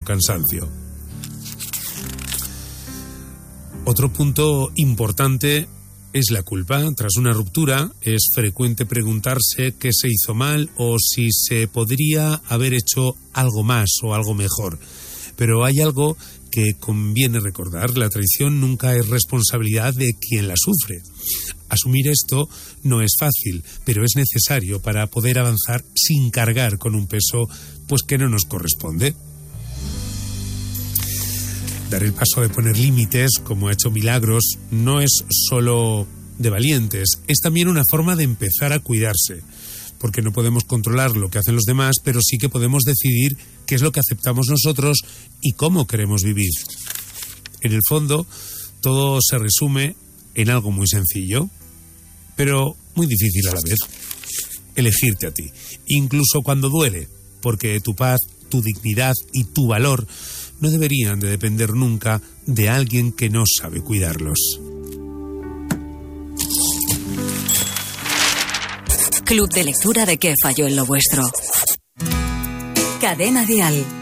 cansancio. Otro punto importante es la culpa. Tras una ruptura es frecuente preguntarse qué se hizo mal o si se podría haber hecho algo más o algo mejor. Pero hay algo que conviene recordar: la traición nunca es responsabilidad de quien la sufre. Asumir esto no es fácil, pero es necesario para poder avanzar sin cargar con un peso pues que no nos corresponde. Dar el paso de poner límites, como ha hecho Milagros, no es solo de valientes, es también una forma de empezar a cuidarse, porque no podemos controlar lo que hacen los demás, pero sí que podemos decidir qué es lo que aceptamos nosotros y cómo queremos vivir. En el fondo, todo se resume en algo muy sencillo, pero muy difícil a la vez: elegirte a ti, incluso cuando duele, porque tu paz, tu dignidad y tu valor no deberían de depender nunca de alguien que no sabe cuidarlos. Club de lectura de ¿Qué falló en lo vuestro? Cadena Dial.